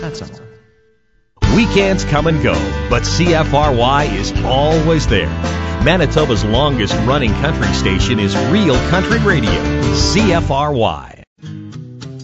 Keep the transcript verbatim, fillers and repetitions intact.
That's all. Weekends come and go, but C F R Y is always there. Manitoba's longest running country station is Real Country Radio, C F R Y.